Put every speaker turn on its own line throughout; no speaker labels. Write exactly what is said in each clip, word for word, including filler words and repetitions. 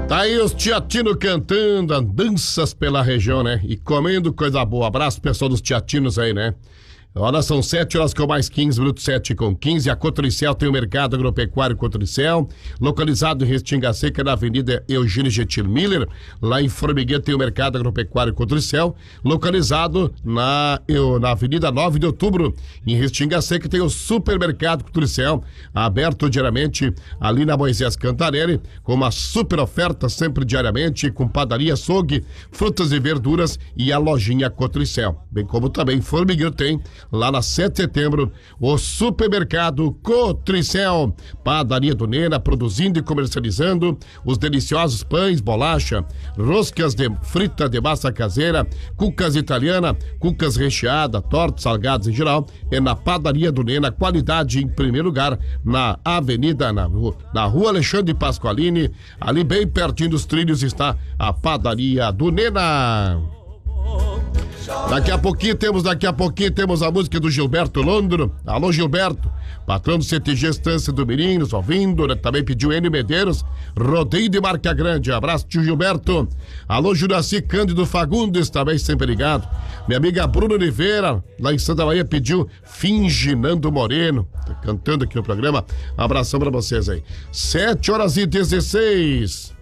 Tá aí os teatinos cantando, danças pela região, né? E comendo coisa boa. Abraço pessoal dos teatinos aí, né? Olha, são sete horas com mais quinze minutos, sete com quinze. A Cotricel tem o mercado agropecuário Cotricel, localizado em Restinga Seca, na Avenida Eugênio Getúlio Miller. Lá em Formigueiro tem o mercado agropecuário Cotricel, localizado na, eu, na Avenida nove de Outubro. Em Restinga Seca tem o supermercado Cotricel, aberto diariamente ali na Moisés Cantarelli, com uma super oferta sempre diariamente, com padaria, açougue, frutas e verduras e a lojinha Cotricel. Bem como também Formigueiro tem lá na sete de setembro, o supermercado Cotricel, padaria do Nena, produzindo e comercializando os deliciosos pães, bolacha, roscas de frita de massa caseira, cucas italiana, cucas recheada, tortas, salgados em geral, é na padaria do Nena, qualidade em primeiro lugar, na avenida, na rua, na rua Alexandre Pasqualini, ali bem pertinho dos trilhos está a padaria do Nena. Daqui a pouquinho temos, daqui a pouquinho temos a música do Gilberto Londro. Alô, Gilberto, patrão do C T G Estância do Mirim, nos ouvindo, né? Também pediu Enio Medeiros, rodeio de Marca Grande. Abraço, tio Gilberto. Alô, Juraci Cândido Fagundes, também sempre ligado. Minha amiga Bruna Oliveira, lá em Santa Maria, pediu Finginando Moreno, tá cantando aqui no programa. Abração pra vocês aí. sete horas e dezesseis.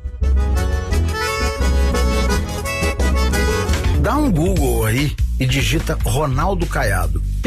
Dá um Google aí e digita Ronaldo Caiado.